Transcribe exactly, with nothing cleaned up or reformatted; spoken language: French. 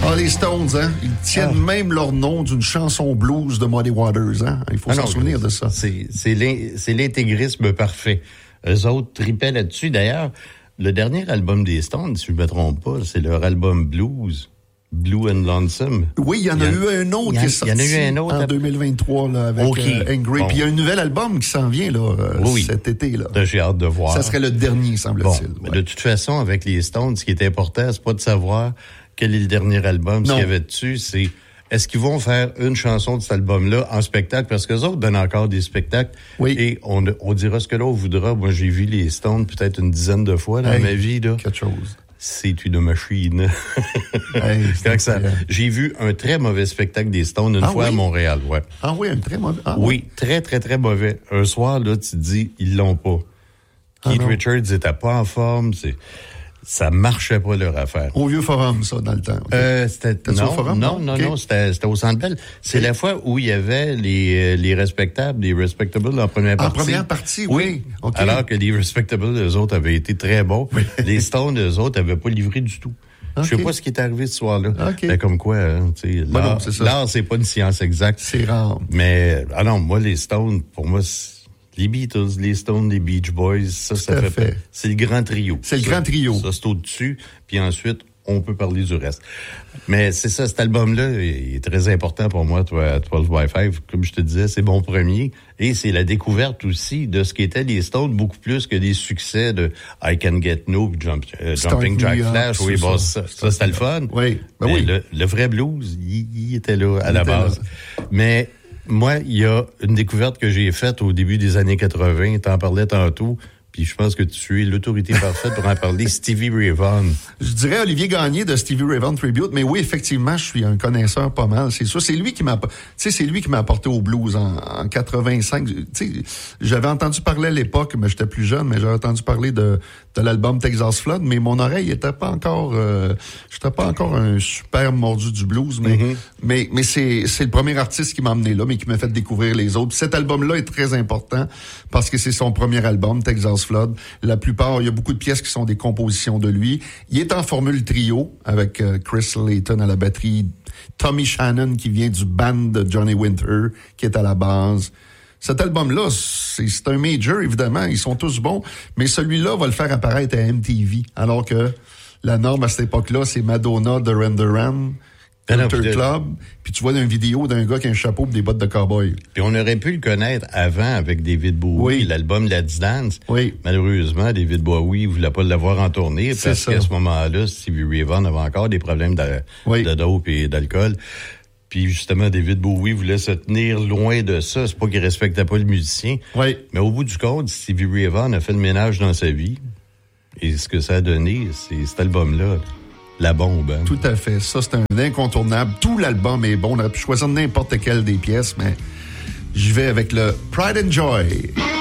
Ah, les Stones, hein? Ils tiennent ah. même leur nom d'une chanson blues de Muddy Waters, hein? Il faut ah s'en non, souvenir de ça. C'est, c'est, l'in, c'est l'intégrisme parfait. Eux autres tripaient là-dessus. D'ailleurs, le dernier album des Stones, si je ne me trompe pas, c'est leur album Blues. Blue and Lonesome. Oui, il y en a, a eu un autre qui est sorti en deux mille vingt-trois là, avec okay. euh, Angry. Bon. Puis il y a un nouvel album qui s'en vient là, euh, oui, cet été. Là. J'ai hâte de voir. Ça serait le dernier, semble-t-il. Bon, ouais. De toute façon, avec les Stones, ce qui est important, c'est pas de savoir quel est le dernier album. Non. Ce qu'il y avait dessus, c'est est-ce qu'ils vont faire une chanson de cet album-là en spectacle? Parce qu'eux autres donnent encore des spectacles. Oui. Et on, on dira ce que l'on voudra. Moi, j'ai vu les Stones peut-être une dizaine de fois dans hey, ma vie. Là. Quelque chose. C'est une machine. Hey, Quand ça, j'ai vu un très mauvais spectacle des Stones une ah fois oui? à Montréal. Ouais. Ah oui, un très mauvais? Ah, oui, oui, très, très, très mauvais. Un soir, là, tu te dis, ils l'ont pas. Ah Keith non. Richards était pas en forme. C'est... Ça marchait pas leur affaire. Au vieux forum, ça, dans le temps. Okay. Euh, c'était, c'était non, au forum? Non, non, okay. non, c'était, c'était au Centre Bell. C'est okay. la fois où il y avait les, les respectables, les respectables en première partie. En première partie, oui. oui. Okay. Alors que les respectables, eux autres, avaient été très bons. Oui. Les Stones, eux autres, avaient pas livré du tout. Okay. Je sais pas ce qui est arrivé ce soir-là. Okay. Mais comme quoi, hein, tu sais, l'art, non, c'est ça. l'art, c'est pas une science exacte. C'est rare. Mais, ah non, moi, les Stones, pour moi, c'est, les Beatles, les Stones, les Beach Boys, ça, Tout ça fait, fait. C'est le grand trio. C'est ça, le grand trio. Ça, c'est au-dessus. Puis ensuite, on peut parler du reste. Mais c'est ça, cet album-là, il est très important pour moi, toi, douze by cinq. Comme je te disais, c'est mon premier. Et c'est la découverte aussi de ce qu'étaient les Stones, beaucoup plus que des succès de I Can Get No, Jump, uh, Jumping Jack Flash. Oui, bon, ça, ça, ça c'était le fun. Oui. Ben Mais oui. Le, le vrai blues, il, il était là à il la base. Là. Mais moi, il y a une découverte que j'ai faite au début des années quatre-vingts, t'en parlais tantôt, puis je pense que tu es l'autorité parfaite pour en parler, Stevie Ray Vaughan. Je dirais Olivier Gagné de Stevie Ray Vaughan Tribute, mais oui, effectivement, je suis un connaisseur pas mal, c'est sûr. C'est lui qui m'a, tu sais, c'est lui qui m'a apporté au blues en, en quatre-vingt-cinq. Tu sais, j'avais entendu parler à l'époque, mais j'étais plus jeune, mais j'avais entendu parler de, de l'album Texas Flood, mais mon oreille était pas encore, euh, j'étais pas encore un super mordu du blues, mais, mm-hmm. mais, mais c'est, c'est le premier artiste qui m'a emmené là, mais qui m'a fait découvrir les autres. Puis cet album-là est très important parce que c'est son premier album, Texas Flood. La plupart, il y a beaucoup de pièces qui sont des compositions de lui. Il est en formule trio avec euh, Chris Layton à la batterie, Tommy Shannon qui vient du band de Johnny Winter qui est à la base. Cet album-là, c'est, c'est un major, évidemment. Ils sont tous bons, mais celui-là va le faire apparaître à M T V, alors que la norme à cette époque-là, c'est Madonna, Duran Duran, Hunter Club, puis tu vois une vidéo d'un gars qui a un chapeau et des bottes de cow-boy. Puis on aurait pu le connaître avant avec David Bowie, oui. l'album Let's Dance. Oui. Malheureusement, David Bowie ne voulait pas l'avoir en tournée c'est parce ça. qu'à ce moment-là, Stevie Ray Vaughan avait encore des problèmes de, oui. de dope et d'alcool. Puis justement, David Bowie voulait se tenir loin de ça. C'est pas qu'il respectait pas le musicien. Oui. Mais au bout du compte, Stevie Ray Vaughan a fait le ménage dans sa vie. Et ce que ça a donné, c'est cet album-là. La bombe. Hein? Tout à fait. Ça, c'est un incontournable. Tout l'album est bon. On aurait pu choisir n'importe quelle des pièces, mais j'y vais avec le Pride and Joy.